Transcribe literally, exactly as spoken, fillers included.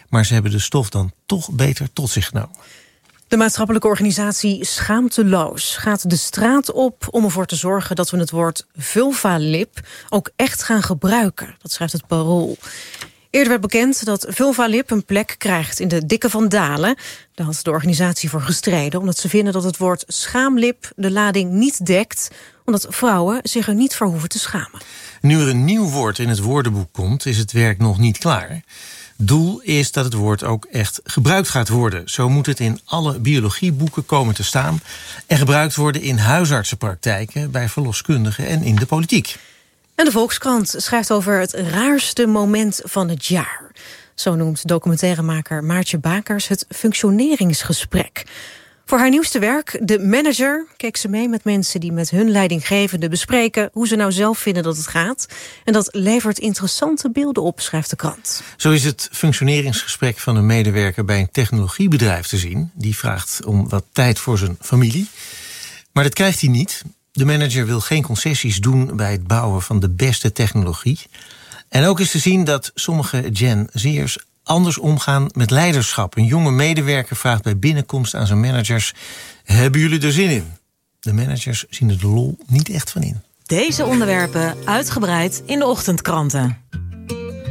maar ze hebben de stof dan toch beter tot zich genomen. De maatschappelijke organisatie Schaamteloos gaat de straat op om ervoor te zorgen dat we het woord vulvalip ook echt gaan gebruiken. Dat schrijft het Parool. Eerder werd bekend dat vulvalip een plek krijgt in de Dikke van Dalen. Daar had de organisatie voor gestreden, omdat ze vinden dat het woord schaamlip de lading niet dekt, omdat vrouwen zich er niet voor hoeven te schamen. Nu er een nieuw woord in het woordenboek komt, is het werk nog niet klaar. Doel is dat het woord ook echt gebruikt gaat worden. Zo moet het in alle biologieboeken komen te staan en gebruikt worden in huisartsenpraktijken, bij verloskundigen en in de politiek. En de Volkskrant schrijft over het raarste moment van het jaar. Zo noemt documentairemaker Maartje Bakers het functioneringsgesprek. Voor haar nieuwste werk, De Manager, keek ze mee met mensen die met hun leidinggevende bespreken hoe ze nou zelf vinden dat het gaat. En dat levert interessante beelden op, schrijft de krant. Zo is het functioneringsgesprek van een medewerker bij een technologiebedrijf te zien. Die vraagt om wat tijd voor zijn familie. Maar dat krijgt hij niet. De manager wil geen concessies doen bij het bouwen van de beste technologie. En ook is te zien dat sommige Gen Z'ers anders omgaan met leiderschap. Een jonge medewerker vraagt bij binnenkomst aan zijn managers: hebben jullie er zin in? De managers zien er de lol niet echt van in. Deze onderwerpen uitgebreid in de ochtendkranten.